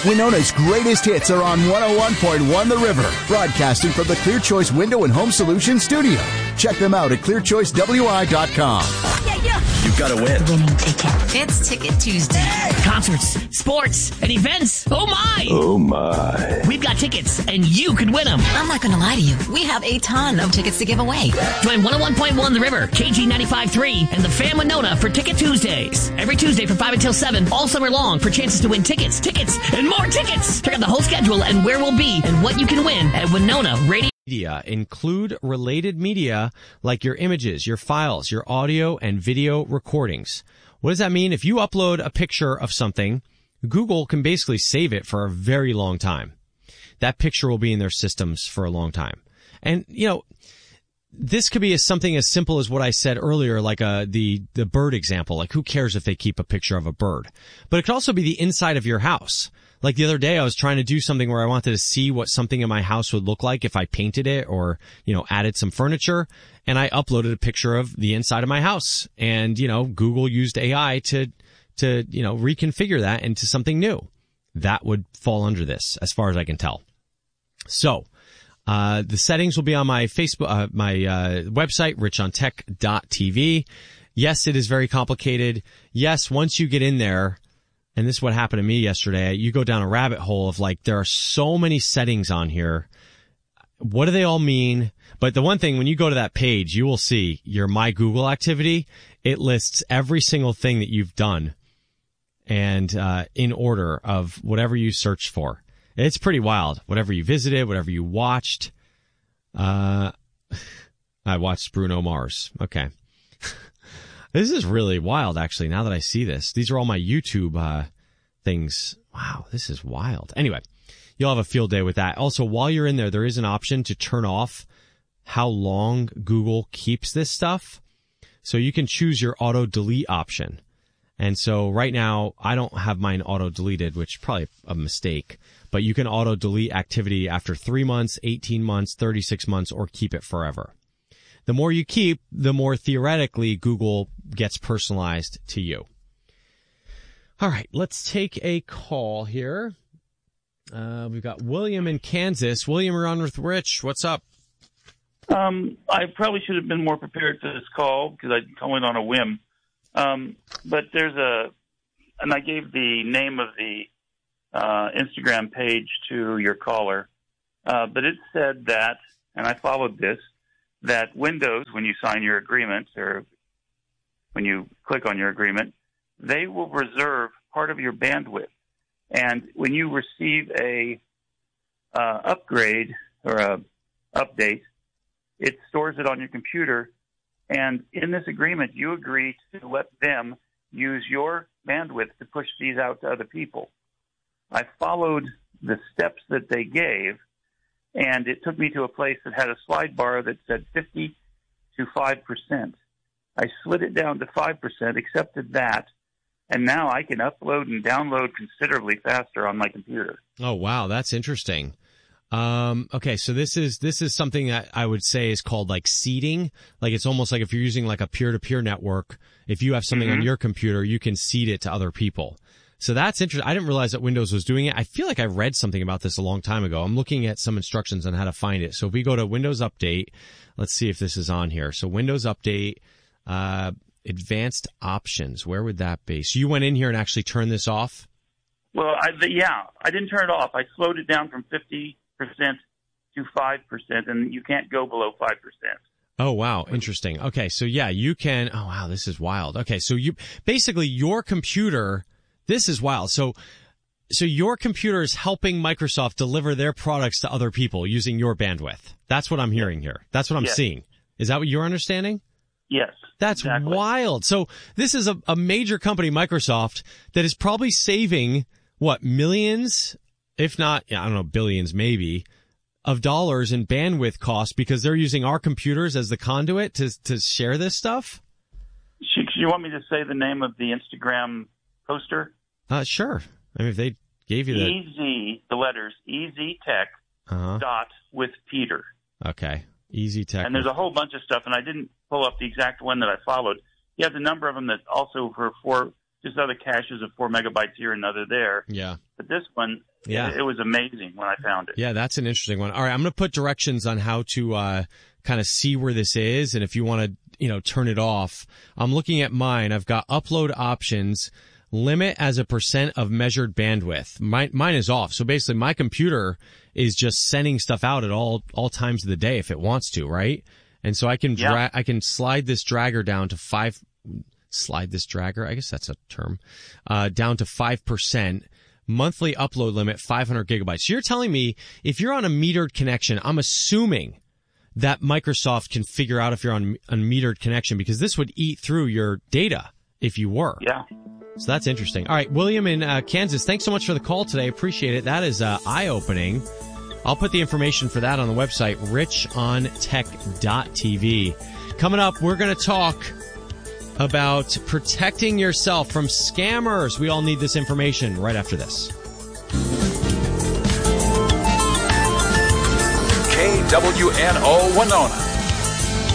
Winona's greatest hits are on 101.1 The River, broadcasting from the Clear Choice Window and Home Solutions studio. Check them out at clearchoicewi.com. You've got to win. Winning ticket. It's Ticket Tuesday. Concerts, sports, and events. Oh, my. Oh, my. We've got tickets, and you could win them. I'm not going to lie to you. We have a ton of tickets to give away. Join 101.1 The River, KG 95.3, and the Fam Winona for Ticket Tuesdays. Every Tuesday from 5 until 7, all summer long, for chances to win tickets, and more tickets. Check out the whole schedule and where we'll be and what you can win at Winona Radio. Media include related media like your images, your files, your audio and video recordings. What does that mean? If you upload a picture of something, Google can basically save it for a very long time. That picture will be in their systems for a long time. And, you know, this could be something as simple as what I said earlier, like the bird example. Like, who cares if they keep a picture of a bird? But it could also be the inside of your house. Like the other day, I was trying to do something where I wanted to see what something in my house would look like if I painted it or, you know, added some furniture. And I uploaded a picture of the inside of my house. And, you know, Google used AI to, you know, reconfigure that into something new. That would fall under this, as far as I can tell. So, the settings will be on my Facebook, my website, richontech.tv. Yes, it is very complicated. Yes, once you get in there, and this is what happened to me yesterday, you go down a rabbit hole of like, there are so many settings on here. What do they all mean? But the one thing, when you go to that page, you will see your My Google activity. It lists every single thing that you've done and in order of whatever you searched for. It's pretty wild. Whatever you visited, whatever you watched. I watched Bruno Mars. Okay. This is really wild, actually, now that I see this. These are all my YouTube things. Wow, this is wild. Anyway, you'll have a field day with that. Also, while you're in there, there is an option to turn off how long Google keeps this stuff. So you can choose your auto-delete option. And so right now, I don't have mine auto-deleted, which is probably a mistake. But you can auto-delete activity after 3 months, 18 months, 36 months, or keep it forever. The more you keep, the more theoretically Google gets personalized to you. All right, let's take a call here. We've got William in Kansas. William, you're on with Rich. What's up? I probably should have been more prepared for this call because I called on a whim. But and I gave the name of the Instagram page to your caller. But it said that, and I followed this, that Windows, when you sign your agreement or when you click on your agreement, they will reserve part of your bandwidth. And when you receive a upgrade or a update, it stores it on your computer. And in this agreement, you agree to let them use your bandwidth to push these out to other people. I followed the steps that they gave, and it took me to a place that had a slide bar that said 50 to 5%. I slid it down to 5%, accepted that, and now I can upload and download considerably faster on my computer. Oh, wow, that's interesting. Okay, so this is something that I would say is called like seeding. Like it's almost like if you're using like a peer-to-peer network, if you have something on your computer, you can seed it to other people. So that's interesting. I didn't realize that Windows was doing it. I feel like I read something about this a long time ago. I'm looking at some instructions on how to find it. So if we go to Windows Update, let's see if this is on here. So Windows Update, advanced options. Where would that be? So you went in here and actually turned this off? Well, I didn't turn it off. I slowed it down from 50% to 5%, and you can't go below 5%. Oh, wow. Interesting. Okay. So yeah, you can. Oh, wow. This is wild. Okay. So basically your computer, this is wild. So your computer is helping Microsoft deliver their products to other people using your bandwidth. That's what I'm hearing here. That's what I'm seeing. Is that what you're understanding? Yes. That's exactly. Wild. So this is a major company, Microsoft, that is probably saving, what, millions, if not, I don't know, billions maybe, of dollars in bandwidth costs because they're using our computers as the conduit to share this stuff? You want me to say the name of the Instagram poster? Sure. I mean, if they gave you the letters, EZTech dot with Peter. Okay. EZTech. And there's a whole bunch of stuff, and I didn't pull up the exact one that I followed. He has a number of them that also for just other caches of 4 megabytes here and another there. Yeah. But this one, Yeah. it was amazing when I found it. Yeah, that's an interesting one. All right, I'm going to put directions on how to kind of see where this is, and if you want to, turn it off. I'm looking at mine. I've got upload options, limit as a % of measured bandwidth. Mine is off. So basically, my computer is just sending stuff out at all times of the day if it wants to, right? And so I can I can slide this dragger down to slide this dragger, I guess that's a term, down to 5%. Monthly upload limit, 500 gigabytes. So you're telling me if you're on a metered connection, I'm assuming that Microsoft can figure out if you're on a metered connection, because this would eat through your data if you were. Yeah. So that's interesting. All right, William in Kansas, thanks so much for the call today. Appreciate it. That is eye-opening. I'll put the information for that on the website, richontech.tv. Coming up, we're going to talk about protecting yourself from scammers. We all need this information right after this. KWNO Winona.